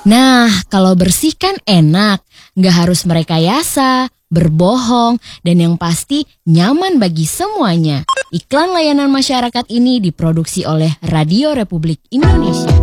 Nah, kalau bersih kan enak, nggak harus merekayasa, berbohong, dan yang pasti nyaman bagi semuanya. Iklan layanan masyarakat ini diproduksi oleh Radio Republik Indonesia.